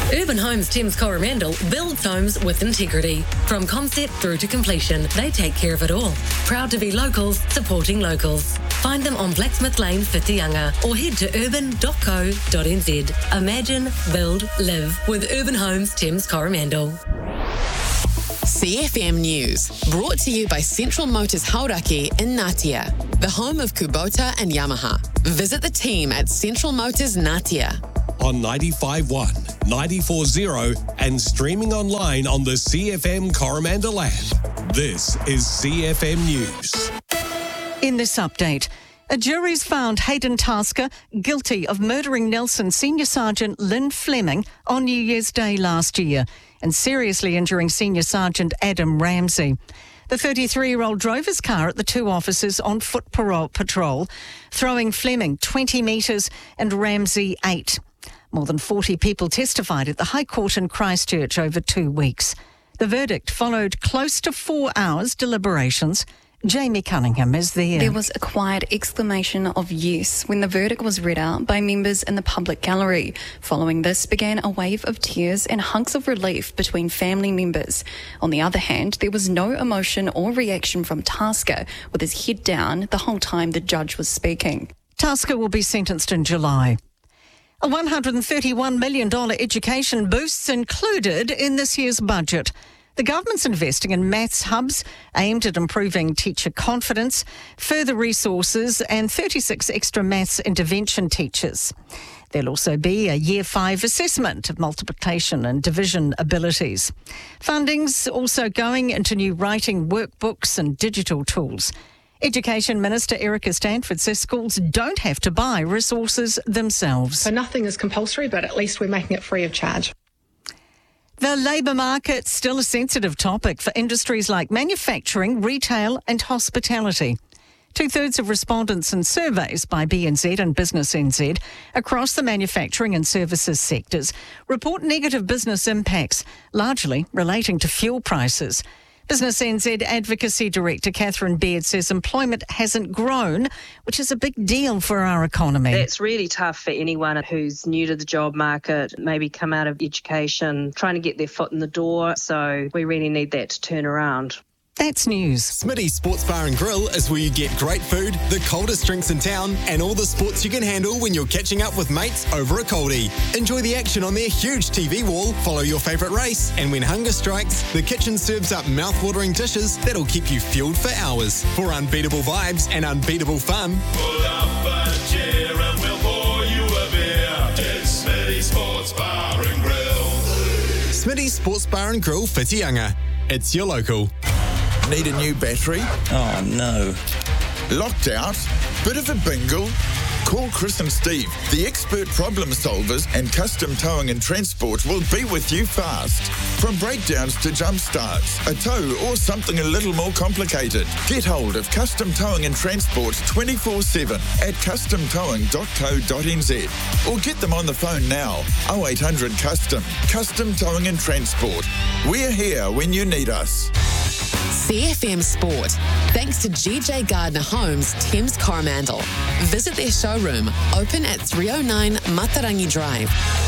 Urban Homes Thames Coromandel builds homes with integrity. From concept through to completion, they take care of it all. Proud to be locals, supporting locals. Find them on Blacksmith Lane, Whitianga, or head to urban.co.nz. Imagine, build, live with Urban Homes Thames Coromandel. CFM News, brought to you by Central Motors Hauraki in Ngatea, the home of Kubota and Yamaha. Visit the team at Central Motors Ngatea. On 95.1, 94.0 and streaming online on the CFM Coromandel app. This is CFM News. In this update, a jury's found Hayden Tasker guilty of murdering Nelson Senior Sergeant Lynn Fleming on New Year's Day last year and seriously injuring Senior Sergeant Adam Ramsey. The 33-year-old drove his car at the two officers on foot patrol, throwing Fleming 20 metres and Ramsey 8. More than 40 people testified at the High Court in Christchurch over 2 weeks. The verdict followed close to 4 hours deliberations. Jamie Cunningham is there. There was a quiet exclamation of yes when the verdict was read out by members in the public gallery. Following this began a wave of tears and hunks of relief between family members. On the other hand, there was no emotion or reaction from Tasker, with his head down the whole time the judge was speaking. Tasker will be sentenced in July. A $131 million education boost's included in this year's budget. The government's investing in maths hubs aimed at improving teacher confidence, further resources and 36 extra maths intervention teachers. There'll also be a Year 5 assessment of multiplication and division abilities. Funding's also going into new writing workbooks and digital tools. Education Minister Erica Stanford says schools don't have to buy resources themselves. So nothing is compulsory, but at least we're making it free of charge. The labour market's still a sensitive topic for industries like manufacturing, retail and hospitality. 2/3 of respondents in surveys by BNZ and Business NZ across the manufacturing and services sectors report negative business impacts, largely relating to fuel prices. Business NZ Advocacy Director Catherine Baird says employment hasn't grown, which is a big deal for our economy. It's really tough for anyone who's new to the job market, maybe come out of education, trying to get their foot in the door. So we really need that to turn around. That's news. Smitty's Sports Bar and Grill is where you get great food, the coldest drinks in town, and all the sports you can handle when you're catching up with mates over a coldie. Enjoy the action on their huge TV wall, follow your favourite race, and when hunger strikes, the kitchen serves up mouth-watering dishes that'll keep you fueled for hours. For unbeatable vibes and unbeatable fun, pull up a chair and we'll pour you a beer. It's Smitty's Sports Bar and Grill. Smitty's Sports Bar and Grill, Whitianga. It's your local. Need a new battery? Oh, no. Locked out? Bit of a bingle? Call Chris and Steve, the expert problem solvers, and Custom Towing and Transport will be with you fast. From breakdowns to jump starts, a tow or something a little more complicated. Get hold of Custom Towing and Transport 24/7 at customtowing.co.nz or get them on the phone now, 0800 Custom. Custom Towing and Transport. We're here when you need us. CFM Sport, thanks to GJ Gardner Homes, Thames Coromandel. Visit their showroom, open at 309 Matarangi Drive,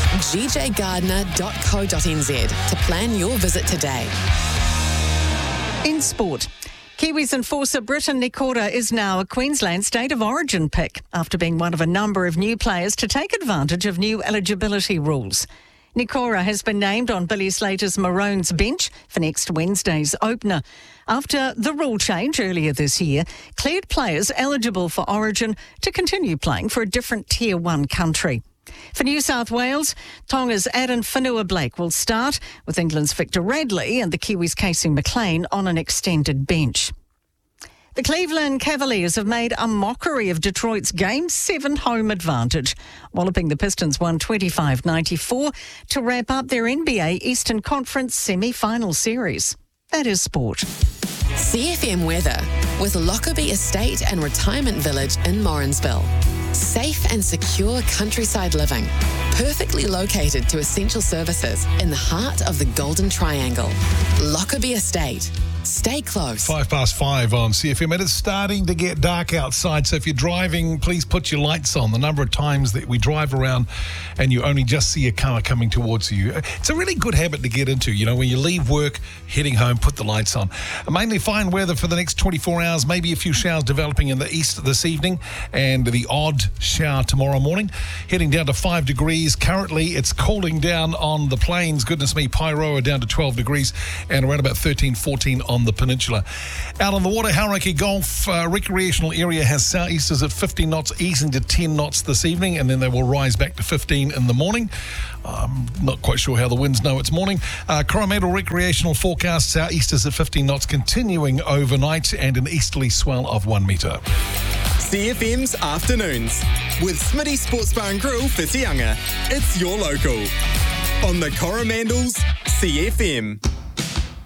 gjgardner.co.nz to plan your visit today. In sport, Kiwis enforcer Britain Nikora is now a Queensland State of Origin pick after being one of a number of new players to take advantage of new eligibility rules. Nikora has been named on Billy Slater's Maroons bench for next Wednesday's opener. After the rule change earlier this year, cleared players eligible for Origin to continue playing for a different Tier 1 country. For New South Wales, Tonga's Aaron Whanua-Blake will start, with England's Victor Radley and the Kiwis' Casey McLean on an extended bench. The Cleveland Cavaliers have made a mockery of Detroit's Game 7 home advantage, walloping the Pistons 125-94 to wrap up their NBA Eastern Conference semi-final series. That is sport. CFM weather with Lockerbie Estate and Retirement Village in Morrinsville. Safe and secure countryside living. Perfectly located to essential services in the heart of the Golden Triangle. Lockerbie Estate. Stay close. 5:05 on CFM. It is starting to get dark outside, so if you're driving, please put your lights on. The number of times that we drive around and you only just see a car coming towards you. It's a really good habit to get into. You know, when you leave work, heading home, put the lights on. Mainly fine weather for the next 24 hours, maybe a few showers developing in the east this evening and the odd shower tomorrow morning. Heading down to 5 degrees. Currently, it's cooling down on the plains. Goodness me, Pairoa down to 12 degrees and around about 13, 14 on the peninsula. Out on the water, Hauraki Golf recreational area has southeasters at 50 knots, easing to 10 knots this evening, and then they will rise back to 15 in the morning. I'm not quite sure how the winds know it's morning. Coromandel recreational forecast, southeasters at 15 knots, continuing overnight, and an easterly swell of 1 metre. CFM's Afternoons with Smitty Sports Bar and Grill, Whitianga. It's your local. On the Coromandel's CFM.